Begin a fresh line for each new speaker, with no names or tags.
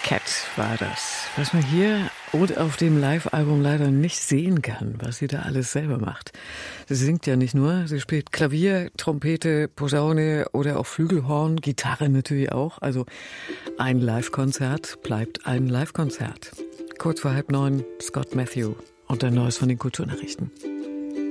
Cat war das, was man hier und auf dem Live-Album leider nicht sehen kann, was sie da alles selber macht. Sie singt ja nicht nur, sie spielt Klavier, Trompete, Posaune oder auch Flügelhorn, Gitarre natürlich auch. Also ein Live-Konzert bleibt ein Live-Konzert. Kurz vor 8:30, Scott Matthew und ein Neues von den Kulturnachrichten.